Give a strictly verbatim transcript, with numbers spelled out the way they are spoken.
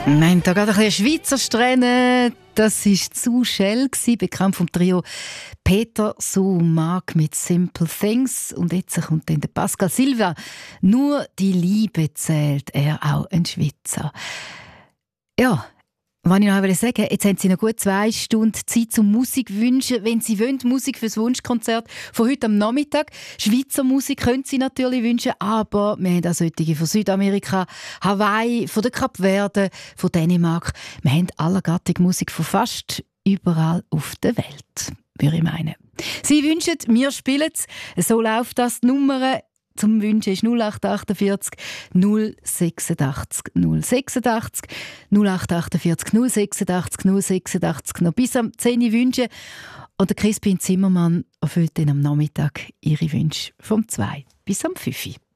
Nein, da geht ein bisschen Schweizer Strähne. Das war zu Shell, bekannt vom Trio Peter So Mag mit Simple Things. Und jetzt kommt dann der Pascal Silva. Nur die Liebe zählt, er auch ein Schweizer. Ja, was ich noch sagen, jetzt haben Sie noch gut zwei Stunden Zeit zum Musik wünschen. Wenn Sie wollen, Musik fürs Wunschkonzert von heute am Nachmittag. Schweizer Musik können Sie natürlich wünschen, aber wir haben auch solche von Südamerika, Hawaii, von der Kapverden, von Dänemark. Wir haben allergattig Musik von fast überall auf der Welt, würde ich meinen. Sie wünschen, wir spielen es. So läuft das. Die Nummer zum Wünschen ist null acht achtundvierzig null sechsundachtzig null sechsundachtzig null acht achtundvierzig null sechsundachtzig null sechsundachtzig noch bis am zehn Uhr wünschen. Und der Crispin Zimmermann erfüllt dann am Nachmittag Ihre Wünsche vom zwei bis am fünf Uhr.